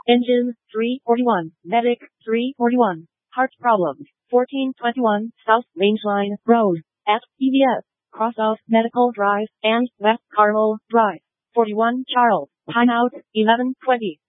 Engine 341, Medic 341, Heart problems 1421 South Rangeline Road at EVS, cross of Medical Drive and West Carmel Drive. 41 Charles, timeout 11:20.